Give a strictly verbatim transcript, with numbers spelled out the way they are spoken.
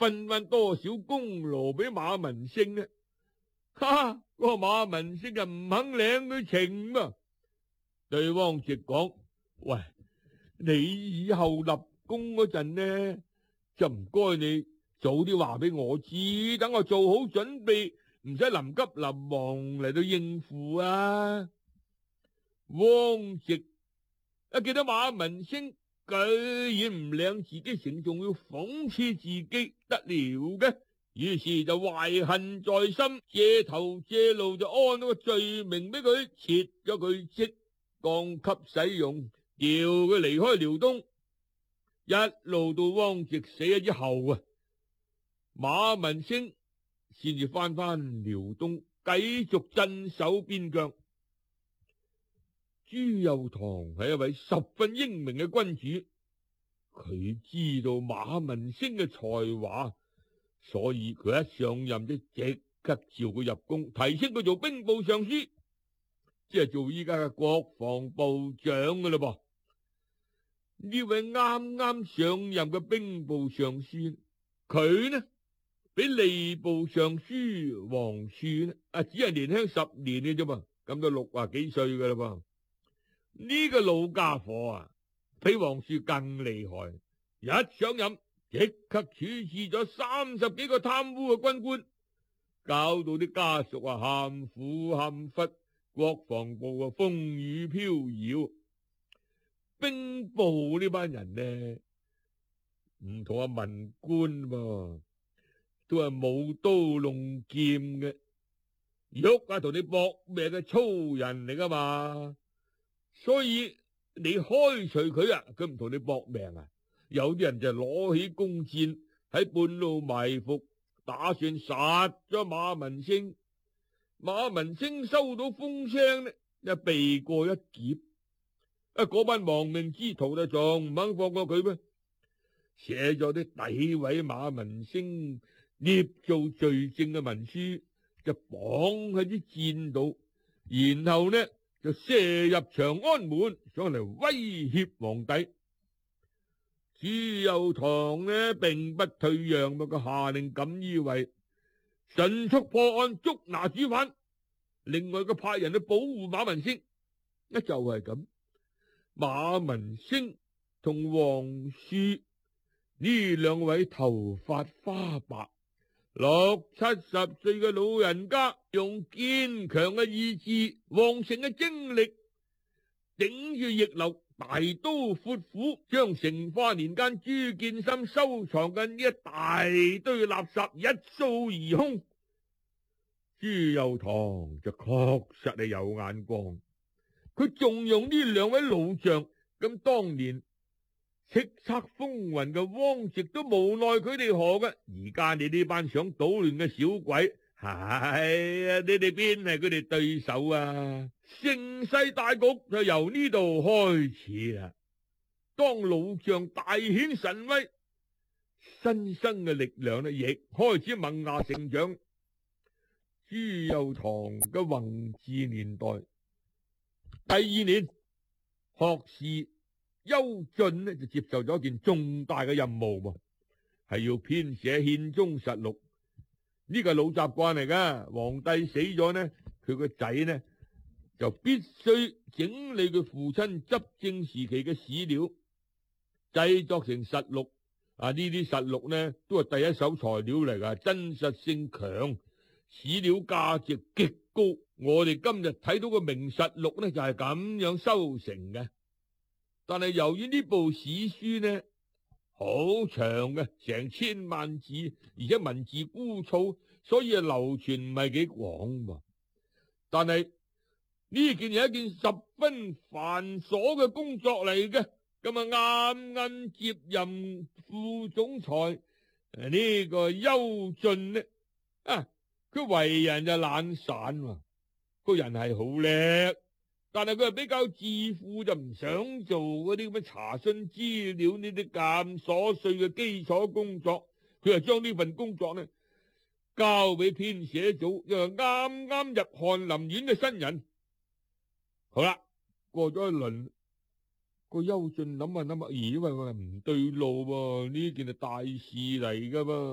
分翻多少功勞俾馬文星呢？哈！嗰個馬文星就唔肯領佢情嘛，對汪直講：喂，你以後立功嗰陣呢，就唔該你早啲話俾我知，等我做好準備，唔使臨急臨忙嚟到應付啊！汪直一見到馬文星居然唔領自己情，仲要諷刺自己，得了嘅，於是就懷恨在心，借頭借路就安咗個罪名俾佢，撤咗佢職，降級使用，調佢離開遼東。一路到汪直死咗之後啊，馬文星先至翻翻遼東，繼續鎮守邊疆。朱祐樘係一位十分英明嘅君主，佢知道馬文星嘅才華，所以佢一上任就即刻召佢入宮，提升佢做兵部尚書，即係做依家嘅國防部長噶啦噃。呢位啱啱上任嘅兵部尚書，佢呢比吏部尚書王樹呢啊，只係年輕十年嘅啫噃，咁都六啊幾歲噶啦噃。呢個老家伙啊，比王樹更厲害，一上任即刻處置咗三十幾個貪污嘅軍官，搞到啲家屬啊喊苦喊忽，國防部啊風雨飄搖。兵部呢班人呢，唔同啊文官噃，都係舞刀弄劍嘅，喐下同你搏命嘅粗人嚟噶嘛。所以你開除佢啊，佢唔同你搏命啊。有啲人就攞起弓箭喺半路埋伏，打算殺咗馬文星。馬文星收到風聲呢，就避過一劫。啊，嗰班亡命之徒就仲唔肯放過佢咩？寫咗啲詆毀馬文星、捏造罪證嘅文書，就綁喺啲箭度，然後呢就射入長安門，上嚟威脅皇帝。朱祐樘呢並不退讓，佢下令錦衣衛迅速破案，捉拿主犯。另外佢派人去保護馬文星。一就係咁，馬文星同王樹呢兩位頭髮花白、六七十歲嘅老人家，用堅強嘅意志、旺盛嘅精力，頂住逆流，大刀闊斧，將成化年間朱見深收藏嘅呢一大堆垃圾一掃而空。朱祐樘就確實係有眼光，佢重用呢兩位老將，咁當年叱咤風雲嘅汪直都無奈佢哋何嘅。而家你呢班想搗亂嘅小鬼，係啊，你哋邊係佢哋對手啊？盛世大局就由呢度開始啦。當老將大顯神威，新生嘅力量呢亦開始萌芽成長。朱祐樘嘅弘治年代第二年，學士邱進呢就接受咗一件重大嘅任務喎，係要編寫憲宗實錄。呢個老習慣嚟噶，皇帝死咗呢，佢個仔呢就必須整理佢父親執政時期嘅史料，製作成實錄。啊，呢啲實錄呢都係第一手材料嚟噶，真實性強，史料價值極高。我哋今日睇到個明實錄呢就係咁樣修成嘅。但係由於呢部史書呢好長嘅，成千萬字，而且文字枯燥，所以啊流傳唔係幾廣。但係呢件係一件十分繁瑣嘅工作嚟嘅。咁啊啱啱接任副總裁呢個邱進呢啊，佢為人就懶散，個人係好叻，但係佢係比較自負，就唔想做嗰啲咁嘅查詢資料呢啲咁瑣碎嘅基礎工作。佢就將呢份工作呢交俾編寫組，因為啱啱入翰林院嘅新人。好啦，過咗一輪，個邱進諗下諗下，咦喂喂，唔對路喎，呢件係大事嚟噶噃。